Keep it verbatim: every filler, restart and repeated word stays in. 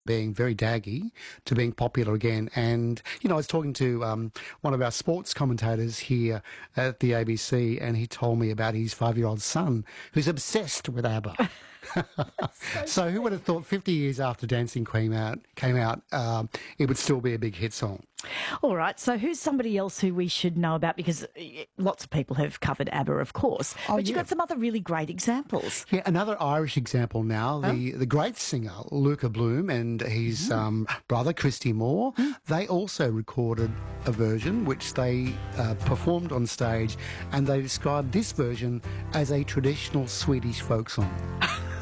being very daggy to being popular again. And, you know, I was talking to um, one of our sports commentators here at the A B C, and he told me about his five-year-old son who's obsessed with ABBA. so, so who would have thought fifty years after Dancing Queen out, came out, um, it would still be a big hit song? All right, so who's somebody else who we should know about? Because lots of people have covered ABBA, of course, oh, but yeah. you've got some other really great examples. Yeah, another Irish example now, oh. the, the great singer Luca Bloom and his mm. um, brother Christy Moore, mm. they also recorded a version which they uh, performed on stage, and they described this version as a traditional Swedish folk song.